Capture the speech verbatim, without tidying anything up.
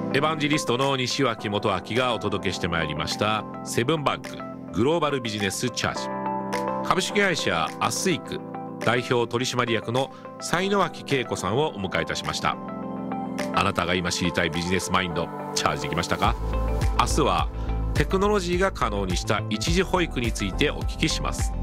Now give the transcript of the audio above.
エヴァンジェリストの西脇元明がお届けしてまいりましたセブンバンクグローバルビジネスチャージ。株式会社アスイク代表取締役の才野脇恵子さんをお迎えいたしました。あなたが今知りたいビジネスマインドチャージできましたか？明日はテクノロジーが可能にした一時保育についてお聞きします。